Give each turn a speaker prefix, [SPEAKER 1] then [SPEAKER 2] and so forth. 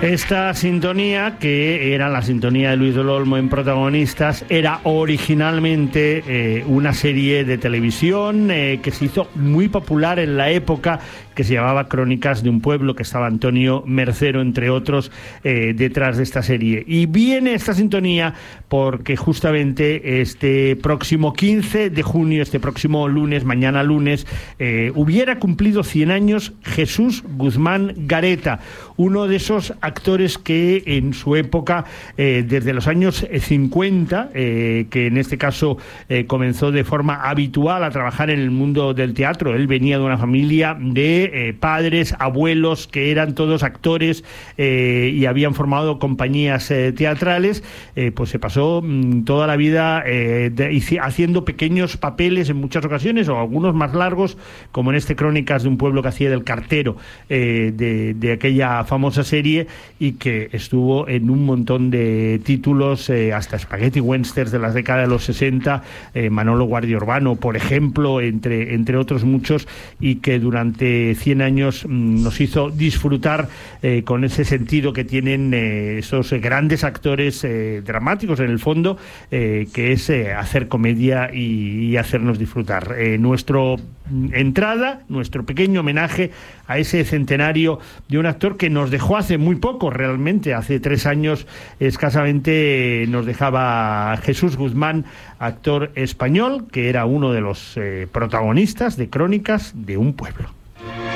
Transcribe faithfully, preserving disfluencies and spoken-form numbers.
[SPEAKER 1] Esta sintonía, que era la sintonía de Luis del Olmo en Protagonistas, era originalmente eh, una serie de televisión eh, que se hizo muy popular en la época, que se llamaba Crónicas de un Pueblo, que estaba Antonio Mercero, entre otros, eh, detrás de esta serie. Y viene esta sintonía porque justamente este próximo quince de junio, este próximo lunes, mañana lunes, eh, hubiera cumplido cien años Jesús Guzmán Gareta, uno de esos actores que en su época, eh, desde los años cincuenta, eh, que en este caso eh, comenzó de forma habitual a trabajar en el mundo del teatro. Él venía de una familia de eh, padres, abuelos, que eran todos actores eh, y habían formado compañías eh, teatrales. Eh, pues se pasó mmm, toda la vida eh, de, haciendo pequeños papeles en muchas ocasiones, o algunos más largos, como en este Crónicas de un Pueblo, que hacía del cartero eh, de, de aquella famosa serie, y que estuvo en un montón de títulos, eh, hasta Spaghetti Westerns de las décadas de los sesenta, eh, Manolo Guardia Urbano, por ejemplo, entre, entre otros muchos, y que durante cien años mmm, nos hizo disfrutar eh, con ese sentido que tienen eh, esos grandes actores eh, dramáticos, en el fondo, eh, que es eh, hacer comedia y, y hacernos disfrutar. Eh, nuestro entrada, nuestro pequeño homenaje a ese centenario de un actor que nos dejó hace muy poco, realmente, hace tres años escasamente, nos dejaba Jesús Guzmán, actor español, que era uno de los eh, protagonistas de Crónicas de un Pueblo.